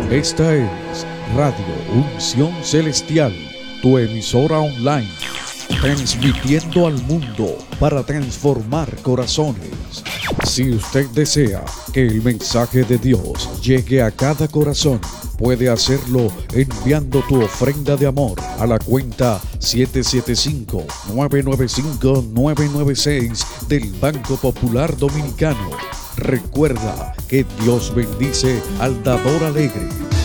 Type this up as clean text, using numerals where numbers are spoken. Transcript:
Esta es Radio Unción Celestial, tu emisora online, transmitiendo al mundo para transformar corazones. Si usted desea que el mensaje de Dios llegue a cada corazón, puede hacerlo enviando tu ofrenda de amor a la cuenta 775-995-996 del Banco Popular Dominicano. Recuerda que Dios bendice al dador alegre.